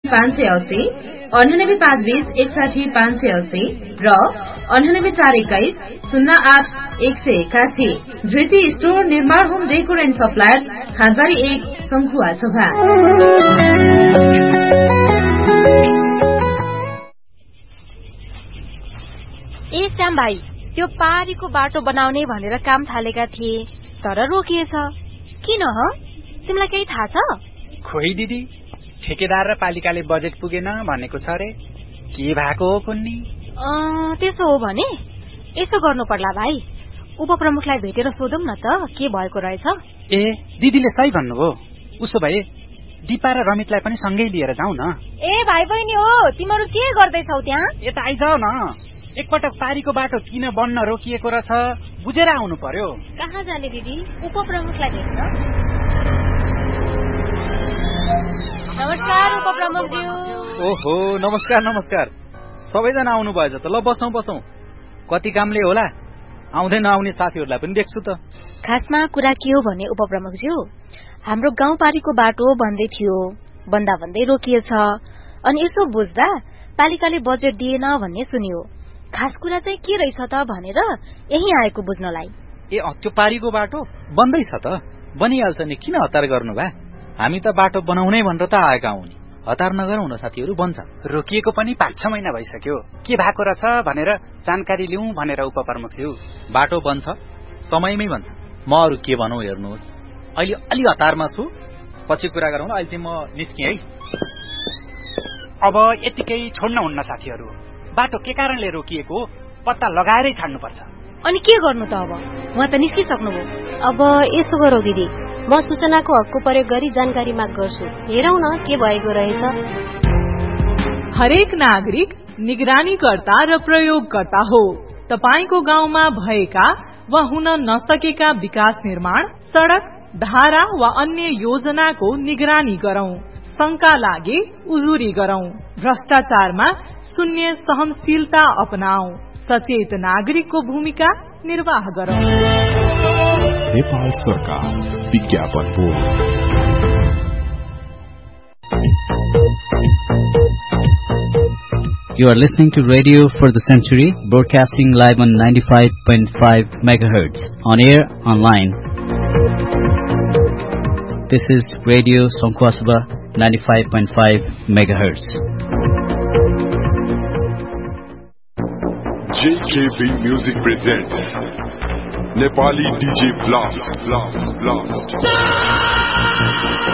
580 98 520 61 580 र 98 421 08 181। धृति स्टोर, निर्माण home decor and supplier, खादबारी 1, संखुवा सभा। ए श्याम भाइ, त्यो पारीको बाटो बनाउने भनेर काम थालेका थिए तर रोकिएछ। किन ह? तिमीलाई केही थाहा छ? खोइ दिदी, ठेकेदार र पालिकाले बजेट पुगेन भनेको छ रे। के भएको हो कुन्नी? त्यसो हो भने यसो गर्नु पर्ला भाइ, उपप्रमुखलाई भेटेर सोधौं न त के भएको रहेछ। ए दिदीले सही भन्नुभयो। उसो भए दिपा र रमितलाई पनि सँगै लिएर जाउँ न। ए भाइ बहिनी हो, तिमीहरू के गर्दैछौ त्यहाँ? यता आइजाऊ न। एकपटक पारीको बाटो किन बन्न रोकिएको रहेछ बुझेर आउनु पर्यो। कहाँ जाने दिदी? उपप्रमुखलाई भेट्न। नमस्कार उपप्रमुखज्यू। ओहो, नमस्कार नमस्कार। सबैजना आउनु भएछ त। ल बसौं बसौं। कति कामले होला, आउँदै नआउने साथीहरूलाई पनि देख्छु त। खासमा कुरा के हो भने उपप्रमुखज्यू, हाम्रो गाउँपारीको बाटो बन्दै थियो, बन्दा भन्दै रोकिएछ। अनि यसो बुझ्दा पालिकाले बजेट दिएन भन्ने सुनियो। खास कुरा चाहिँ के रहेछ त भनेर यही आएको बुझ्नलाई। ए त्यो पारीको बाटो बन्दैछ त। बनिहाल्छ नि, किन हतार गर्नु भा? हामी त बाटो बनाउनै भनेर त आएका हौ नि। हतार नगरौँ न साथीहरू, बन्छ। रोकिएको पनि 5-6 महिना भइसक्यो। के भएको रहेछ भनेर जानकारी लिउँ भनेर उपप्रमुख थियो। बाटो बन्छ, समयमै बन्छ। म अरू के भनौँ हेर्नुहोस्, अहिले अलि हतारमा छु, पछि कुरा गरौँ। अहिले चाहिँ म निस्केँ है। अब यतिकै छोड्न हुन्न साथीहरू। बाटो के कारणले रोकिएको पत्ता लगाएरै छाड्नुपर्छ। अनि के गर्नु त अब? उहाँ त निस्किसक्नुभयो। अब यसो गरौँ दिदी, म सूचनाको हकको प्रयोग गरी जानकारी माग गर्छु। हेरौँ न के भएको रहेछ। हरेक नागरिक निगरानीकर्ता र प्रयोगकर्ता हो। तपाईको गाउँमा भएका वा हुन नसकेका विकास निर्माण, सड़क, धारा वा अन्य योजनाको निगरानी गरौं। शंका लागे उजुरी गरौं। भ्रष्टाचारमा शून्य सहनशीलता अपनाऊ। सचेत नागरिकको भूमिका निर्वाह गरौं। नेपाल सरकार विज्ञापन board. You are listening to Radio for the Century, broadcasting live on 95.5 megahertz, on air, online. This is Radio Sonkwasaba, 95.5 megahertz. JKB Music presents Nepali DJ Blast.